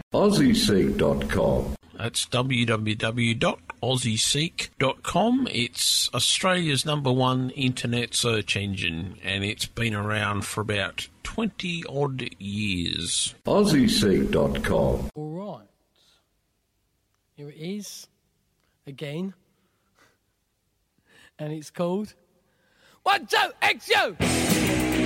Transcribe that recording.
AussieSeek.com. That's www.aussieseek.com. It's Australia's #1 internet search engine, and it's been around for about 20-odd years. AussieSeek.com. All right. Here it is, again. And it's called... 1, 2, XU!